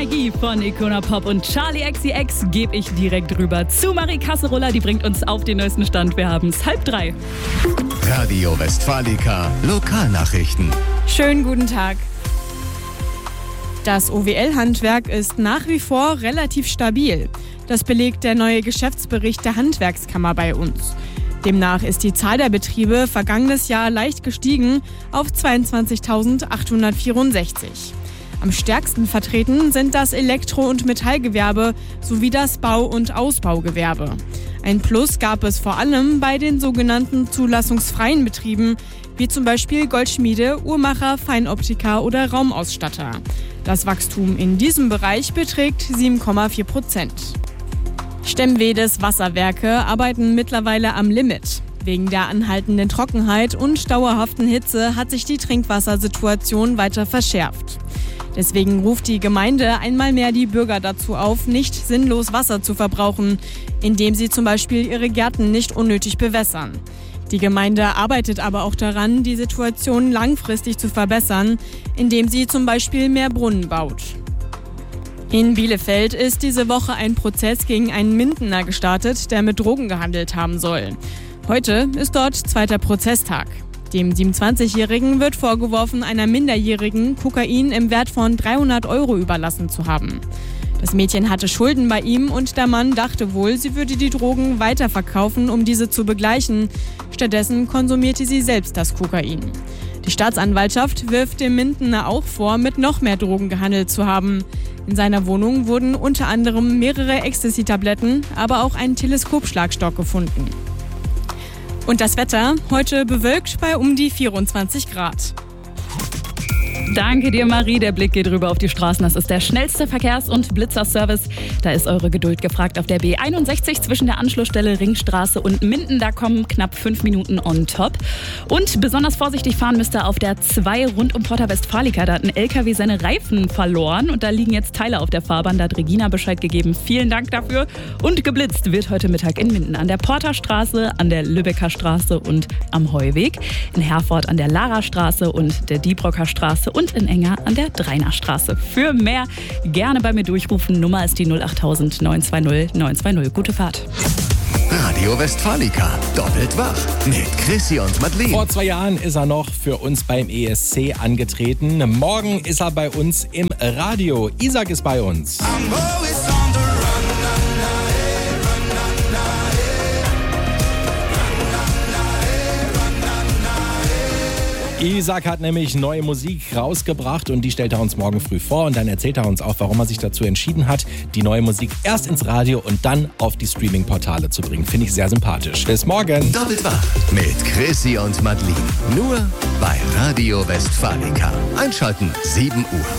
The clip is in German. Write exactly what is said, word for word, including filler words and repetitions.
Energie von Icona Pop und Charli X C X gebe ich direkt rüber zu Marie Kasseroller. Die bringt uns auf den neuesten Stand. Wir haben es halb drei. Radio Westfalica Lokalnachrichten. Schönen guten Tag. Das O W L-Handwerk ist nach wie vor relativ stabil. Das belegt der neue Geschäftsbericht der Handwerkskammer bei uns. Demnach ist die Zahl der Betriebe vergangenes Jahr leicht gestiegen auf zweiundzwanzigtausendachthundertvierundsechzig. Am stärksten vertreten sind das Elektro- und Metallgewerbe sowie das Bau- und Ausbaugewerbe. Ein Plus gab es vor allem bei den sogenannten zulassungsfreien Betrieben, wie zum Beispiel Goldschmiede, Uhrmacher, Feinoptiker oder Raumausstatter. Das Wachstum in diesem Bereich beträgt sieben Komma vier Prozent. Stemvedes Wasserwerke arbeiten mittlerweile am Limit. Wegen der anhaltenden Trockenheit und dauerhaften Hitze hat sich die Trinkwassersituation weiter verschärft. Deswegen ruft die Gemeinde einmal mehr die Bürger dazu auf, nicht sinnlos Wasser zu verbrauchen, indem sie zum Beispiel ihre Gärten nicht unnötig bewässern. Die Gemeinde arbeitet aber auch daran, die Situation langfristig zu verbessern, indem sie zum Beispiel mehr Brunnen baut. In Bielefeld ist diese Woche ein Prozess gegen einen Mindener gestartet, der mit Drogen gehandelt haben soll. Heute ist dort zweiter Prozesstag. Dem siebenundzwanzigjährigen wird vorgeworfen, einer Minderjährigen Kokain im Wert von dreihundert Euro überlassen zu haben. Das Mädchen hatte Schulden bei ihm und der Mann dachte wohl, sie würde die Drogen weiterverkaufen, um diese zu begleichen. Stattdessen konsumierte sie selbst das Kokain. Die Staatsanwaltschaft wirft dem Mindener auch vor, mit noch mehr Drogen gehandelt zu haben. In seiner Wohnung wurden unter anderem mehrere Ecstasy-Tabletten, aber auch ein Teleskopschlagstock gefunden. Und das Wetter, heute bewölkt bei um die vierundzwanzig Grad. Danke dir, Marie. Der Blick geht rüber auf die Straßen. Das ist der schnellste Verkehrs- und Blitzerservice. Da ist eure Geduld gefragt auf der B einundsechzig zwischen der Anschlussstelle Ringstraße und Minden. Da kommen knapp fünf Minuten on top. Und besonders vorsichtig fahren müsst ihr auf der zwei rund um Porta Westfalica. Da hat ein L K W seine Reifen verloren und da liegen jetzt Teile auf der Fahrbahn. Da hat Regina Bescheid gegeben. Vielen Dank dafür. Und geblitzt wird heute Mittag in Minden an der Porterstraße, an der Lübecker Straße und am Heuweg. In Herford an der Larastraße und der Diebrocker Straße und in Enger an der Dreinerstraße. Für mehr gerne bei mir durchrufen. Nummer ist die null acht null neun zwei null neun zwei null. Gute Fahrt. Radio Westfalica doppelt wach mit Chrissy und Madeleine. Vor zwei Jahren ist er noch für uns beim E S C angetreten. Morgen ist er bei uns im Radio. Isaac ist bei uns. Isaac hat nämlich neue Musik rausgebracht und die stellt er uns morgen früh vor und dann erzählt er uns auch, warum er sich dazu entschieden hat, die neue Musik erst ins Radio und dann auf die Streaming-Portale zu bringen. Finde ich sehr sympathisch. Bis morgen. Doppelt wach mit Chrissy und Madeleine. Nur bei Radio Westfalica. Einschalten sieben Uhr.